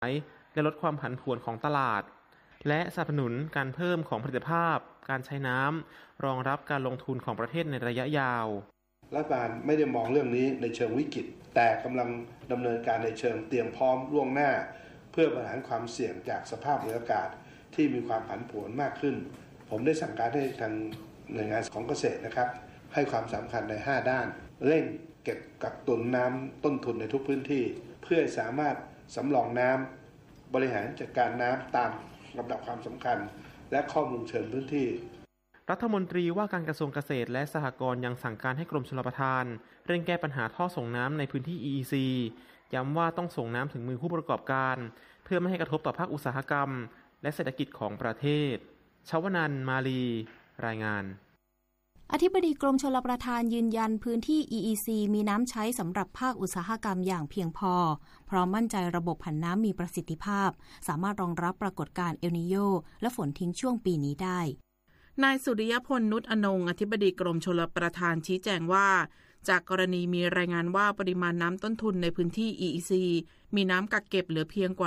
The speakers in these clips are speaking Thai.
และลดความผันผวนของตลาดและสนับสนุนการเพิ่มของผลิตภาพการใช้น้ำรองรับการลงทุนของประเทศในระยะยาวรัฐบาลไม่ได้มองเรื่องนี้ในเชิงวิกฤตแต่กำลังดำเนินการในเชิงเตรียมพร้อมล่วงหน้าเพื่อบริหารความเสี่ยงจากสภาพภูมิอากาศที่มีความผันผวนมากขึ้นผมได้สั่งการให้ทางหน่วยงานของเกษตรนะครับให้ความสำคัญใน5ด้านเร่งเก็บกักตุนน้ำต้นทุนในทุกพื้นที่เพื่อสามารถสำรองน้ำบริหารจัดการน้ำตามลำดับความสำคัญและข้อมูลเชิงพื้นที่รัฐมนตรีว่าการกระทรวงเกษตรและสหกรณ์ยังสั่งการให้กรมชลประทานเร่งแก้ปัญหาท่อส่งน้ำในพื้นที่ EEC ย้ำว่าต้องส่งน้ำถึงมือผู้ประกอบการเพื่อไม่ให้กระทบต่อภาคอุตสาหกรรมและเศรษฐกิจของประเทศชวนันท์มาลีรายงานอธิบดีกรมชลประทานยืนยันพื้นที่ EEC มีน้ำใช้สำหรับภาคอุตสาหกรรมอย่างเพียงพอพร้อมมั่นใจระบบผันน้ำมีประสิทธิภาพสามารถรองรับปรากฏการณ์เอลนีโญและฝนทิ้งช่วงปีนี้ได้นายสุริยพลนุชอนงค์อธิบดีกรมชลประทานชี้แจงว่าจากกรณีมีรายงานว่าปริมาณน้ำต้นทุนในพื้นที่ EEC มีน้ำกักเก็บเหลือเพียงกว่า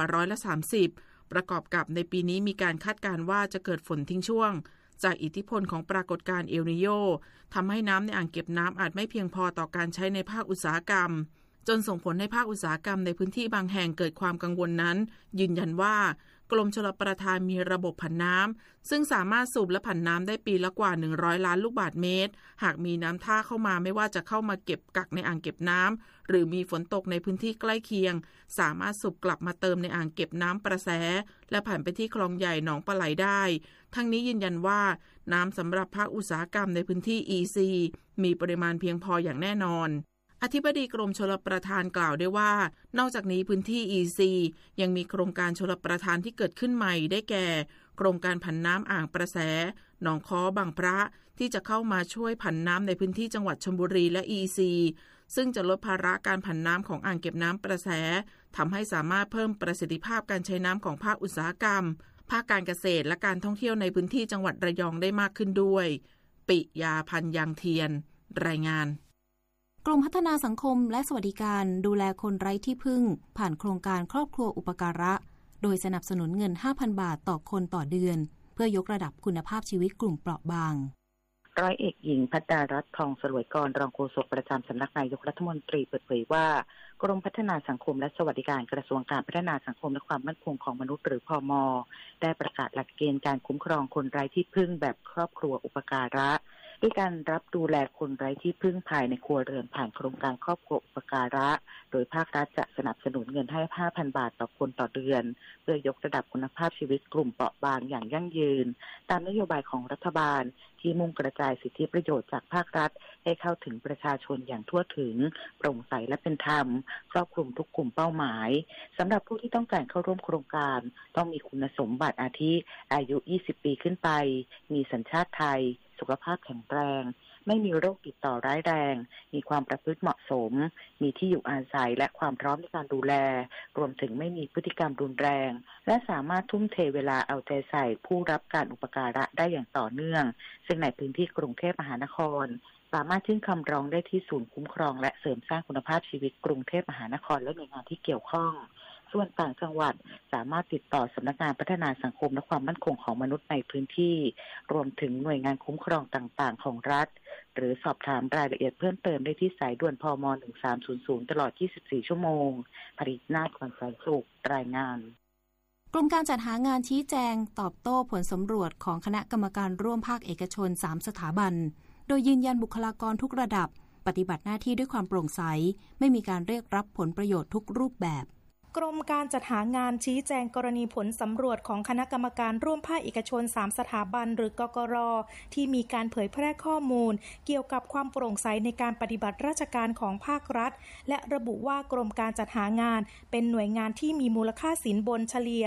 30%ประกอบกับในปีนี้มีการคาดการณ์ว่าจะเกิดฝนทิ้งช่วงจากอิทธิพลของปรากฏการณ์เอลนีโญทำให้น้ำในอ่างเก็บน้ำอาจไม่เพียงพอต่อการใช้ในภาคอุตสาหกรรมจนส่งผลให้ภาคอุตสาหกรรมในพื้นที่บางแห่งเกิดความกังวลนั้นยืนยันว่ากรมชลประทานมีระบบผันน้ำซึ่งสามารถสูบและผันน้ำได้ปีละกว่า100ล้านลูกบาศก์เมตรหากมีน้ำท่าเข้ามาไม่ว่าจะเข้ามาเก็บกักในอ่างเก็บน้ำหรือมีฝนตกในพื้นที่ใกล้เคียงสามารถสูบกลับมาเติมในอ่างเก็บน้ำประแสและผ่านไปที่คลองใหญ่หนองปลาไหลได้ทั้งนี้ยืนยันว่าน้ำสำหรับภาคอุตสาหกรรมในพื้นที่ EEC มีปริมาณเพียงพออย่างแน่นอนอธิบดีกรมชลประทานกล่าวได้ว่านอกจากนี้พื้นที่ EEC ยังมีโครงการชลประทานที่เกิดขึ้นใหม่ได้แก่โครงการผันน้ำอ่างประแสหนองค้อบางพระที่จะเข้ามาช่วยผันน้ำในพื้นที่จังหวัดชลบุรีและ EEC ซึ่งจะลดภาระการผันน้ำของอ่างเก็บน้ำประแสทำให้สามารถเพิ่มประสิทธิภาพการใช้น้ำของภาคอุตสาหกรรมภาคการเกษตรและการท่องเที่ยวในพื้นที่จังหวัดระยองได้มากขึ้นด้วยปิยาพันธ์ยางเทียนรายงานกรมพัฒนาสังคมและสวัสดิการดูแลคนไร้ที่พึ่งผ่านโครงการครอบครัวอุปการะโดยสนับสนุนเงิน 5,000 บาทต่อคนต่อเดือนเพื่อยกระดับคุณภาพชีวิตกลุ่มเปราะบางร้อยเอกหญิงภัตตารัตน์ ทองสลวยกรรองโฆษกประจำสำนักนายกรัฐมนตรีเปิดเผยว่ากรมพัฒนาสังคมและสวัสดิการกระทรวงการพัฒนาสังคมและความมั่นคงของมนุษย์หรือพม.ได้ประกาศหลักเกณฑ์การคุ้มครองคนไร้ที่พึ่งแบบครอบครัวอุปการะด้วยการรับดูแลคนไร้ที่พึ่งภายในครัวเรือนผ่านโครงการครอบครัวอุปการะโดยภาครัฐจะสนับสนุนเงินให้ 5,000 บาทต่อคนต่อเดือนเพื่อยกระดับคุณภาพชีวิตกลุ่มเปราะบางอย่างยั่งยืนตามนโยบายของรัฐบาลที่มุ่งกระจายสิทธิประโยชน์จากภาครัฐให้เข้าถึงประชาชนอย่างทั่วถึงโปร่งใสและเป็นธรรมครอบคลุมทุกกลุ่มเป้าหมายสำหรับผู้ที่ต้องการเข้าร่วมโครงการต้องมีคุณสมบัติอาทิอายุ 20 ปีขึ้นไปมีสัญชาติไทยสุขภาพแข็งแรงไม่มีโรคติดต่อร้ายแรงมีความประพฤติเหมาะสมมีที่อยู่อาศัยและความพร้อมในการดูแลรวมถึงไม่มีพฤติกรรมรุนแรงและสามารถทุ่มเทเวลาเอาใจใส่ผู้รับการอุปการะได้อย่างต่อเนื่องซึ่งในพื้นที่กรุงเทพมหานครสามารถยื่นคำร้องได้ที่ศูนย์คุ้มครองและเสริมสร้างคุณภาพชีวิตกรุงเทพมหานครและหน่วยงานที่เกี่ยวข้องส่วนต่างจังหวัดสามารถติดต่อสำนักงานพัฒนาสังคมและความมั่นคงของมนุษย์ในพื้นที่รวมถึงหน่วยงานคุ้มครองต่างๆของรัฐหรือสอบถามรายละเอียดเพิ่มเติมได้ที่สายด่วนพม1300ตลอด24ชั่วโมงผลิตนาฏขวัญสายสุขรายงานกรมการจัดหางานชี้แจงตอบโต้ผลสำรวจของคณะกรรมการร่วมภาคเอกชน3สถาบันโดยยืนยันบุคลากรทุกระดับปฏิบัติหน้าที่ด้วยความโปร่งใสไม่มีการเรียกรับผลประโยชน์ทุกรูปแบบกรมการจัดหางานชี้แจงกรณีผลสำรวจของคณะกรรมการร่วมภาคเอกชน3สถาบันหรือกกร.ที่มีการเผยแพร่ข้อมูลเกี่ยวกับความโปร่งใสในการปฏิบัติราชการของภาครัฐและระบุว่ากรมการจัดหางานเป็นหน่วยงานที่มีมูลค่าสินบนเฉลี่ย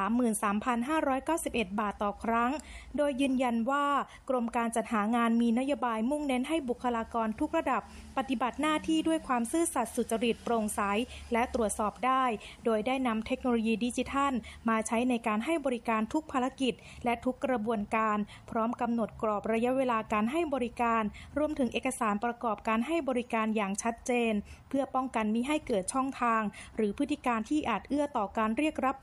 33,591 บาทต่อครั้งโดยยืนยันว่ากรมการจัดหางานมีนโยบายมุ่งเน้นให้บุคลากรทุกระดับปฏิบัติหน้าที่ด้วยความซื่อสัตย์สุจริตโปร่งใสและตรวจสอบได้โดยได้นำเทคโนโลยีดิจิทัลมาใช้ในการให้บริการทุกภารกิจและทุกกระบวนการพร้อมกำหนดกรอบระยะเวลาการให้บริการรวมถึงเอกสารประกอบการให้บริการอย่างชัดเจนเพื่อป้องกันมิให้เกิดช่องทางหรือพฤติการที่อาจเอื้อต่อการเรียกรับ